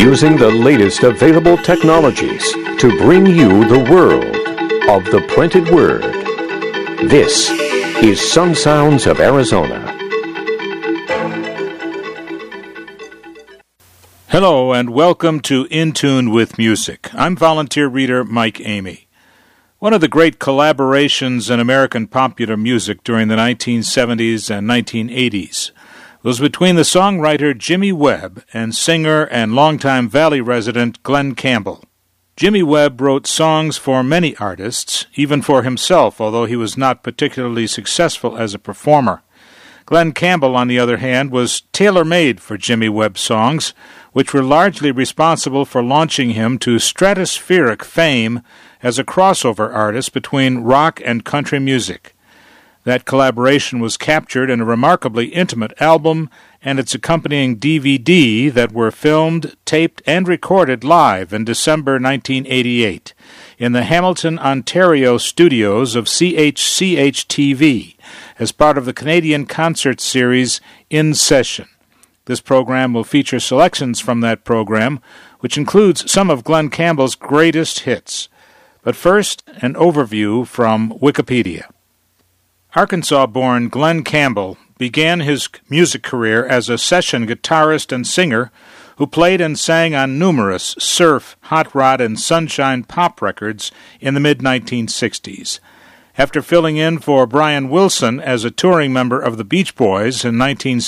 using the latest available technologies to bring you the world of the printed word. This is Sun Sounds of Arizona. Hello and welcome to In Tune with Music. I'm volunteer reader Mike Amey. One of the great collaborations in American popular music during the 1970s and 1980s was between the songwriter Jimmy Webb and singer and longtime Valley resident Glen Campbell. Jimmy Webb wrote songs for many artists, even for himself, although he was not particularly successful as a performer. Glen Campbell, on the other hand, was tailor-made for Jimmy Webb songs, which were largely responsible for launching him to stratospheric fame as a crossover artist between rock and country music. That collaboration was captured in a remarkably intimate album and its accompanying DVD that were filmed, taped, and recorded live in December 1988 in the Hamilton, Ontario studios of CHCH-TV as part of the Canadian concert series In Session. This program will feature selections from that program, which includes some of Glen Campbell's greatest hits. But first, an overview from Wikipedia. Arkansas-born Glen Campbell began his music career as a session guitarist and singer who played and sang on numerous surf, hot rod, and sunshine pop records in the mid-1960s. After filling in for Brian Wilson as a touring member of the Beach Boys in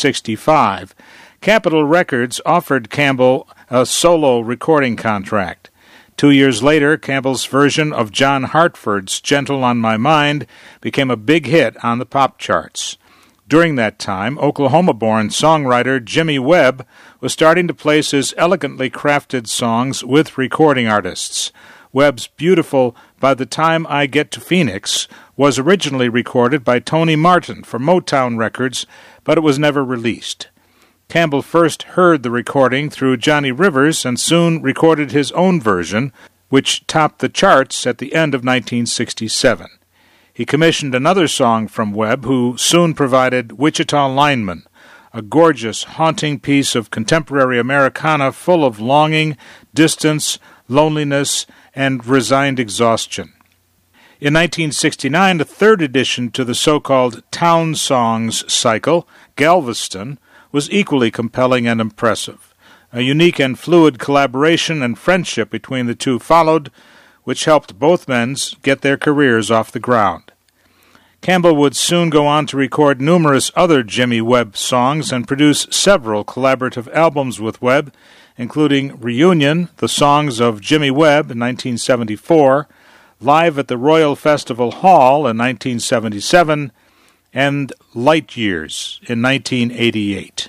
1965, Capitol Records offered Campbell a solo recording contract. 2 years later, Campbell's version of John Hartford's Gentle on My Mind became a big hit on the pop charts. During that time, Oklahoma-born songwriter Jimmy Webb was starting to place his elegantly crafted songs with recording artists. Webb's beautiful By the Time I Get to Phoenix was originally recorded by Tony Martin for Motown Records, but it was never released. Campbell first heard the recording through Johnny Rivers and soon recorded his own version, which topped the charts at the end of 1967. He commissioned another song from Webb, who soon provided Wichita Lineman, a gorgeous, haunting piece of contemporary Americana full of longing, distance, loneliness, and resigned exhaustion. In 1969, a third addition to the so-called Town Songs cycle, Galveston, was equally compelling and impressive. A unique and fluid collaboration and friendship between the two followed, which helped both men get their careers off the ground. Campbell would soon go on to record numerous other Jimmy Webb songs and produce several collaborative albums with Webb, including Reunion, The Songs of Jimmy Webb in 1974, Live at the Royal Festival Hall in 1977, and Light Years in 1988.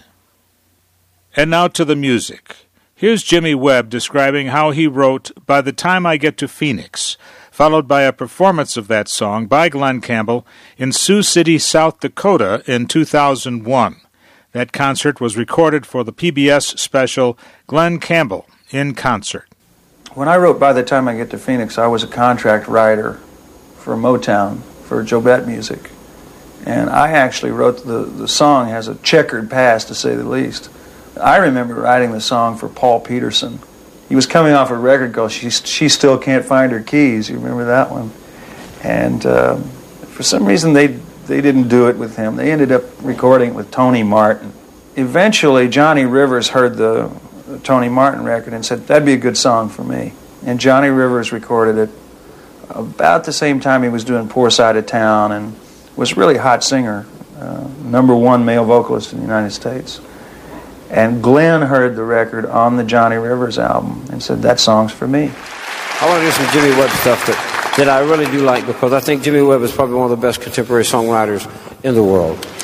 And now to the music. Here's Jimmy Webb describing how he wrote By the Time I Get to Phoenix, followed by a performance of that song by Glen Campbell in Sioux City, South Dakota in 2001. That concert was recorded for the PBS special Glen Campbell in Concert. When I wrote By the Time I Get to Phoenix, I was a contract writer for Motown, for Jobette Music. And I actually wrote the song has a checkered past, to say the least. I remember writing the song for Paul Peterson. He was coming off a record called She Still Can't Find Her Keys. You remember that one? And for some reason, they didn't do it with him. They ended up recording it with Tony Martin. Eventually, Johnny Rivers heard the Tony Martin record and said, that'd be a good song for me. And Johnny Rivers recorded it about the same time he was doing Poor Side of Town and was a really hot singer, number one male vocalist in the United States. And Glen heard the record on the Johnny Rivers album and said, that song's for me. I want to do some Jimmy Webb stuff that I really do like, because I think Jimmy Webb is probably one of the best contemporary songwriters in the world.